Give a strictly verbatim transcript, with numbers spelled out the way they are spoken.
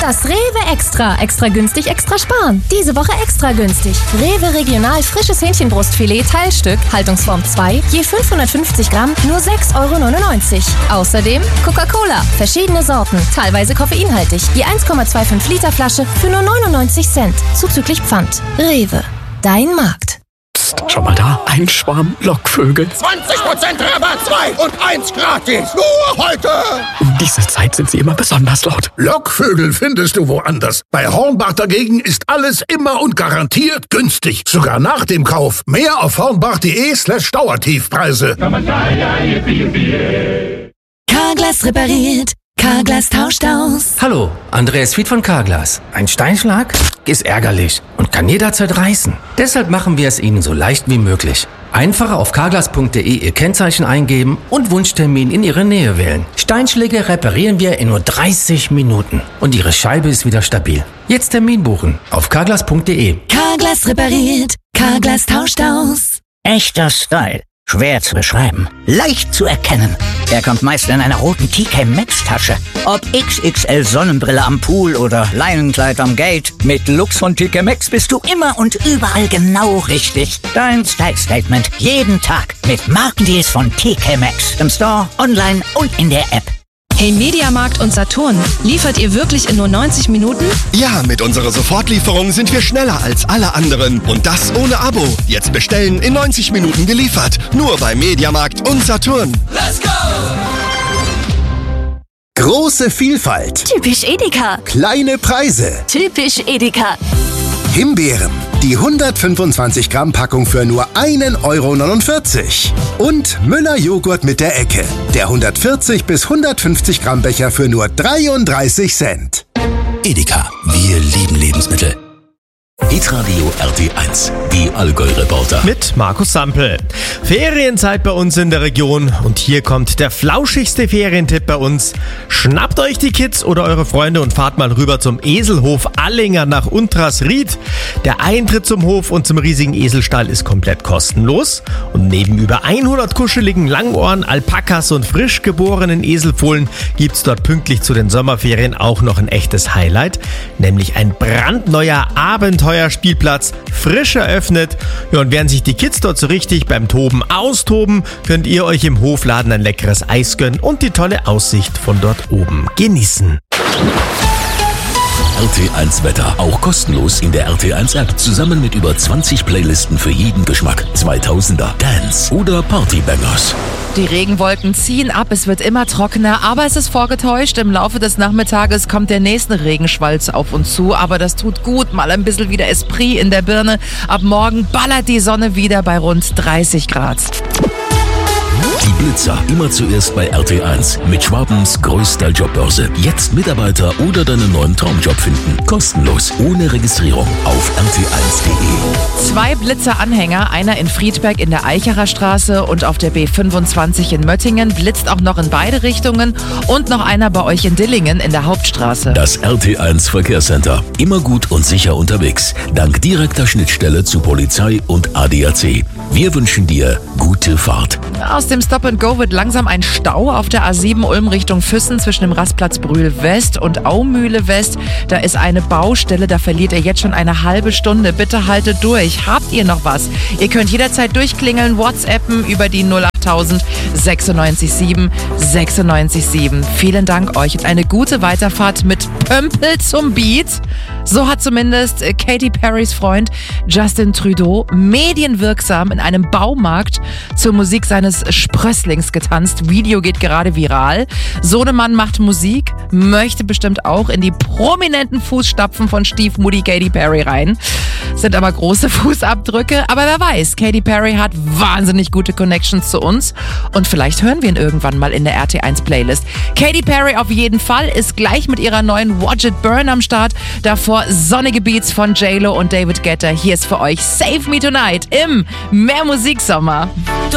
Das Rewe Extra. Extra günstig, extra sparen. Diese Woche extra günstig. Rewe Regional frisches Hähnchenbrustfilet Teilstück, Haltungsform zwei, je fünfhundertfünfzig Gramm, nur sechs Euro neunundneunzig. Außerdem Coca-Cola, verschiedene Sorten, teilweise koffeinhaltig. Je eins Komma fünfundzwanzig Liter Flasche für nur neunundneunzig Cent, zuzüglich Pfand. Rewe, dein Markt. Psst, schon mal da? Ein Schwarm Lockvögel. zwanzig Prozent Rabatt, zwei und eins gratis. Nur heute. Um diese Zeit sind sie immer besonders laut. Lockvögel findest du woanders. Bei Hornbach dagegen ist alles immer und garantiert günstig. Sogar nach dem Kauf. Mehr auf hornbach.de slash Dauertiefpreise. Carglass repariert. Carglass tauscht aus. Hallo, Andreas Fied von Carglass. Ein Steinschlag ist ärgerlich und kann jederzeit reißen. Deshalb machen wir es Ihnen so leicht wie möglich. Einfach auf carglass punkt de Ihr Kennzeichen eingeben und Wunschtermin in Ihre Nähe wählen. Steinschläge reparieren wir in nur dreißig Minuten und Ihre Scheibe ist wieder stabil. Jetzt Termin buchen auf carglass punkt de. Carglass repariert. Carglass tauscht aus. Echter Style. Schwer zu beschreiben, leicht zu erkennen. Er kommt meist in einer roten T K Maxx Tasche. Ob X X L Sonnenbrille am Pool oder Leinenkleid am Gate, mit Lux von T K Maxx bist du immer und überall genau richtig. Dein Style Statement jeden Tag mit Markendeals von T K Maxx. Im Store, online und in der App. Hey Mediamarkt und Saturn, liefert ihr wirklich in nur neunzig Minuten? Ja, mit unserer Sofortlieferung sind wir schneller als alle anderen. Und das ohne Abo. Jetzt bestellen, in neunzig Minuten geliefert. Nur bei Mediamarkt und Saturn. Let's go! Große Vielfalt. Typisch Edeka. Kleine Preise. Typisch Edeka. Himbeeren. Die hundertfünfundzwanzig Gramm Packung für nur einen Euro neunundvierzig. Und Müller Joghurt mit der Ecke. Der hundertvierzig bis hundertfünfzig Gramm Becher für nur dreiunddreißig Cent. Edeka. Wir lieben Lebensmittel. Hitradio R T eins, die Allgäu-Reporter. Mit Markus Sampel. Ferienzeit bei uns in der Region und hier kommt der flauschigste Ferientipp bei uns. Schnappt euch die Kids oder eure Freunde und fahrt mal rüber zum Eselhof Allinger nach Untersried. Der Eintritt zum Hof und zum riesigen Eselstall ist komplett kostenlos und neben über hundert kuscheligen Langohren, Alpakas und frisch geborenen Eselfohlen gibt's dort pünktlich zu den Sommerferien auch noch ein echtes Highlight, nämlich ein brandneuer Abenteuer Spielplatz, frisch eröffnet. Ja, und während sich die Kids dort so richtig beim Toben austoben, könnt ihr euch im Hofladen ein leckeres Eis gönnen und die tolle Aussicht von dort oben genießen. R T eins Wetter, auch kostenlos in der R T eins App, zusammen mit über zwanzig Playlisten für jeden Geschmack. zweitausender, Dance oder Partybangers. Die Regenwolken ziehen ab, es wird immer trockener, aber es ist vorgetäuscht. Im Laufe des Nachmittages kommt der nächste Regenschwalz auf uns zu, aber das tut gut, mal ein bisschen wieder Esprit in der Birne. Ab morgen ballert die Sonne wieder bei rund dreißig Grad. Die Blitzer, immer zuerst bei R T eins. Mit Schwabens größter Jobbörse. Jetzt Mitarbeiter oder deinen neuen Traumjob finden. Kostenlos, ohne Registrierung auf r t eins punkt de. Zwei Blitzer-Anhänger, einer in Friedberg in der Eichacher Straße und auf der B fünfundzwanzig in Möttingen, blitzt auch noch in beide Richtungen und noch einer bei euch in Dillingen in der Hauptstraße. Das R T eins Verkehrscenter. Immer gut und sicher unterwegs. Dank direkter Schnittstelle zu Polizei und A D A C. Wir wünschen dir gute Fahrt. Aus dem Stop and Go wird langsam ein Stau auf der A sieben Ulm Richtung Füssen zwischen dem Rastplatz Brühl West und Aumühle West. Da ist eine Baustelle, da verliert ihr jetzt schon eine halbe Stunde. Bitte haltet durch. Habt ihr noch was? Ihr könnt jederzeit durchklingeln, WhatsAppen über die null achttausend sechsundneunzig sieben sechsundneunzig sieben. Vielen Dank euch und eine gute Weiterfahrt mit Pömpel zum Beat. So hat zumindest Katy Perrys Freund Justin Trudeau medienwirksam in einem Baumarkt zur Musik seines Sprösslings getanzt. Video geht gerade viral. Sohnemann macht Musik, möchte bestimmt auch in die prominenten Fußstapfen von Stiefmutti Katy Perry rein. Sind aber große Fußabdrücke. Aber wer weiß, Katy Perry hat wahnsinnig gute Connections zu uns. Und vielleicht hören wir ihn irgendwann mal in der R T eins Playlist. Katy Perry auf jeden Fall ist gleich mit ihrer neuen Watch It Burn am Start. Davor sonnige Beats von J Lo und David Guetta. Hier ist für euch Save Me Tonight im Mehr Musik Sommer.